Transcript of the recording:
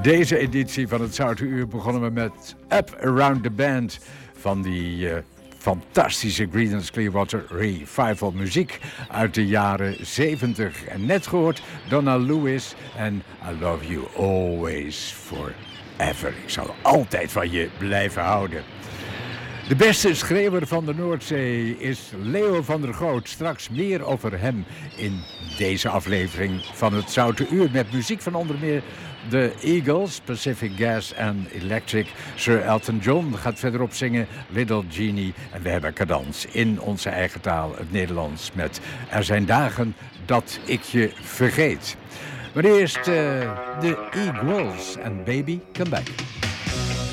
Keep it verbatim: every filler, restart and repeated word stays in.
Deze editie van het Zoute Uur begonnen we met Up Around the Band van die uh, fantastische Creedence Clearwater Revival muziek uit de jaren zeventig. En net gehoord Donna Lewis en I Love You Always Forever. Ik zal altijd van je blijven houden. De beste schreeuwer van de Noordzee is Leo van der Goot. Straks meer over hem in deze aflevering van het Zoute Uur. Met muziek van onder meer de Eagles, Pacific Gas en Electric. Sir Elton John gaat verderop zingen Little Genie. En we hebben cadans in onze eigen taal, het Nederlands, met Er zijn dagen dat ik je vergeet. Maar eerst uh, de Eagles en Baby Come Back.